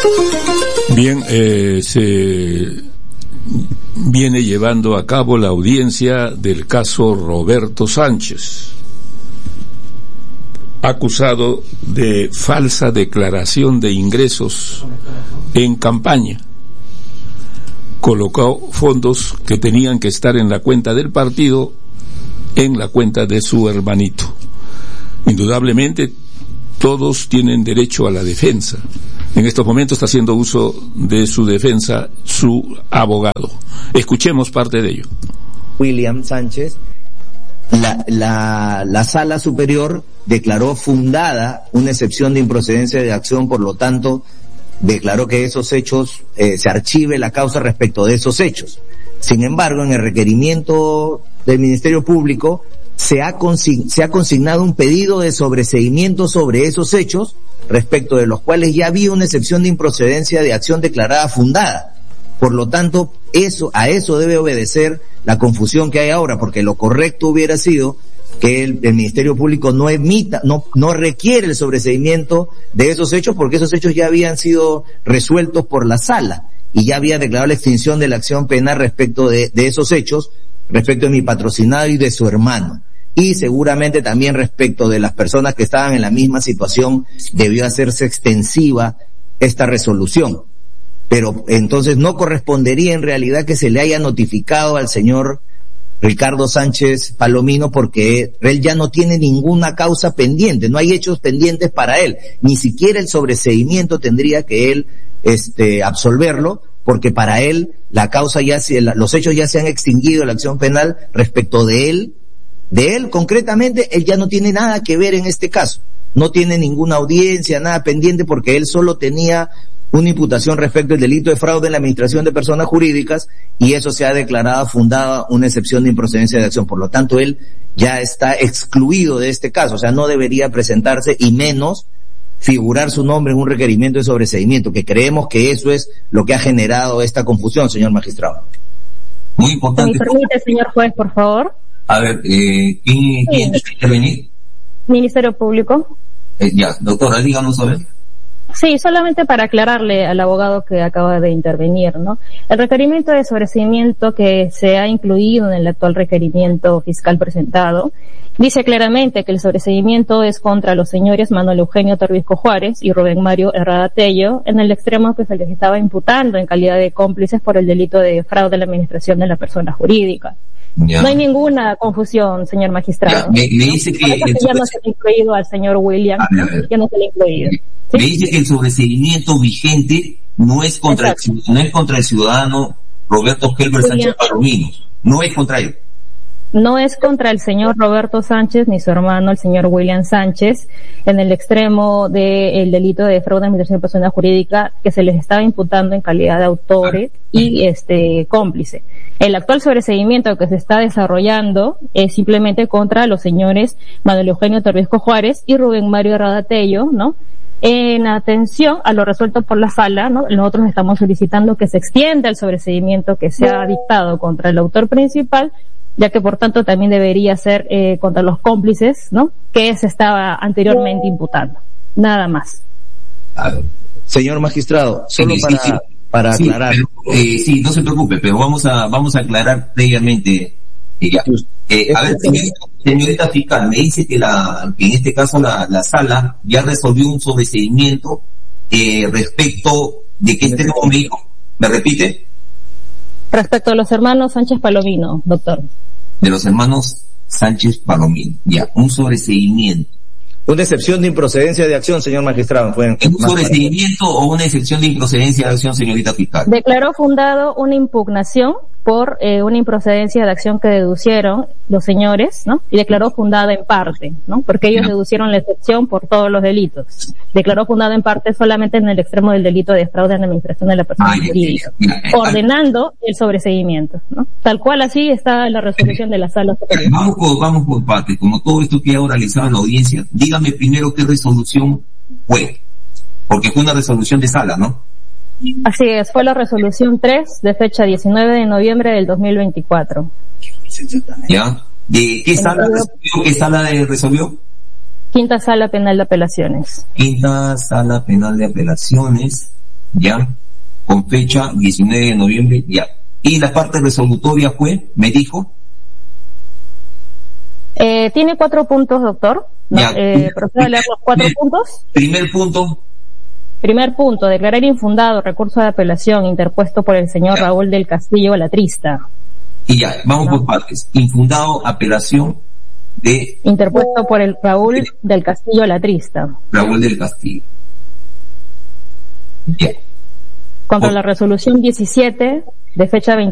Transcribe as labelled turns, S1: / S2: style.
S1: Bien, se viene llevando a cabo la audiencia del caso Roberto Sánchez, acusado de falsa declaración de ingresos en campaña. Colocó fondos que tenían que estar en la cuenta del partido en la cuenta de su hermanito. Indudablemente todos tienen derecho a la defensa. En estos momentos está haciendo uso de su defensa su abogado. Escuchemos parte de ello.
S2: William Sánchez, la Sala Superior declaró fundada una excepción de improcedencia de acción, por lo tanto declaró que esos hechos, se archive la causa respecto de esos hechos. Sin embargo, en el requerimiento del Ministerio Público se ha consignado un pedido de sobreseimiento sobre esos hechos, respecto de los cuales ya había una excepción de improcedencia de acción declarada fundada. Por lo tanto, a eso debe obedecer la confusión que hay ahora, porque lo correcto hubiera sido que el Ministerio Público no requiere el sobreseimiento de esos hechos, porque esos hechos ya habían sido resueltos por la Sala y ya había declarado la extinción de la acción penal respecto de esos hechos, respecto de mi patrocinado y de su hermano. Y seguramente también respecto de las personas que estaban en la misma situación debió hacerse extensiva esta resolución. Pero entonces no correspondería en realidad que se le haya notificado al señor Ricardo Sánchez Palomino, porque él ya no tiene ninguna causa pendiente, no hay hechos pendientes para él, ni siquiera el sobreseimiento tendría que él absolverlo, porque para él la causa los hechos ya se han extinguido, la acción penal respecto de él concretamente, él ya no tiene nada que ver en este caso, no tiene ninguna audiencia, nada pendiente, porque él solo tenía una imputación respecto al delito de fraude en la administración de personas jurídicas, y eso se ha declarado fundada una excepción de improcedencia de acción. Por lo tanto, él ya está excluido de este caso, o sea, no debería presentarse y menos figurar su nombre en un requerimiento de sobreseimiento, que creemos que eso es lo que ha generado esta confusión, señor magistrado.
S3: Muy importante.
S4: ¿Me permite, señor juez, por favor?
S3: A ver, ¿quién quiere intervenir?
S4: Ministerio Público.
S3: Ya, doctora, díganos a ver.
S4: Sí, solamente para aclararle al abogado que acaba de intervenir, ¿no? El requerimiento de sobreseimiento que se ha incluido en el actual requerimiento fiscal presentado dice claramente que el sobreseimiento es contra los señores Manuel Eugenio Torbisco Juárez y Rubén Mario Herrada Tello, en el extremo que se les estaba imputando en calidad de cómplices por el delito de fraude en la administración de la persona jurídica. Ya. No hay ninguna confusión, señor magistrado.
S3: Ya, me dice que
S4: ya no se le ha incluido al señor William, ya no se le ha incluido. ¿Sí?
S3: Me dice que el sobreseimiento vigente no es contra el ciudadano Roberto Helber Sánchez Palomino, no es contra él.
S4: No es contra el señor Roberto Sánchez ni su hermano, el señor William Sánchez, en el extremo del delito de fraude en administración de persona jurídica que se les estaba imputando en calidad de autores y cómplice. El actual sobreseimiento que se está desarrollando es simplemente contra los señores Manuel Eugenio Torbisco Juárez y Rubén Mario Herrada Tello, ¿no? En atención a lo resuelto por la Sala, ¿no? Nosotros estamos solicitando que se extienda el sobreseimiento que se ha dictado contra el autor principal, ya que por tanto también debería ser contra los cómplices, ¿no? Que se estaba anteriormente imputando. Nada más.
S2: Señor magistrado, solo para aclarar.
S3: Pero, sí, no se preocupe, pero vamos a aclarar previamente. A ver, señorita fiscal, me dice que en este caso la Sala ya resolvió un sobreseimiento respecto de que este momento, ¿me repite?
S4: Respecto a los hermanos Sánchez Palomino, doctor.
S3: De los hermanos Sánchez Palomino, ya, un sobreseimiento.
S2: Una excepción de improcedencia de acción, señor magistrado.
S3: ¿Un sobreseimiento o una excepción de improcedencia de acción, señorita fiscal?
S4: Declaró fundado una impugnación por una improcedencia de acción que deducieron los señores, ¿no? Y declaró fundada en parte, ¿no? Porque ellos deducieron la excepción por todos los delitos. Declaró fundada en parte solamente en el extremo del delito de fraude en la administración de la persona jurídica, ordenando el sobreseimiento, ¿no? Tal cual así está la resolución de la Sala Superior.
S3: Vamos por partes. Como todo esto queda oralizado en la audiencia, dígame primero qué resolución fue. Porque fue una resolución de Sala, ¿no?
S4: Así es, fue la resolución 3 de fecha 19 de noviembre del 2024.
S3: ¿Ya? ¿De qué sala resolvió? ¿Qué sala resolvió?
S4: Quinta Sala Penal de Apelaciones.
S3: Quinta Sala Penal de Apelaciones. ya, con fecha 19 de noviembre, ya. Y la parte resolutoria fue, me dijo.
S4: Tiene 4 puntos, doctor.
S3: Ya.
S4: ¿Procedo a leer los 4 puntos?
S3: Primer punto.
S4: Primer punto, declarar infundado recurso de apelación interpuesto por el señor Raúl del Castillo Latrista.
S3: Y ya, vamos por partes. Infundado, apelación de...
S4: Interpuesto por el Raúl del Castillo Latrista.
S3: Raúl del Castillo. Ya.
S4: Contra la resolución 17 de fecha 20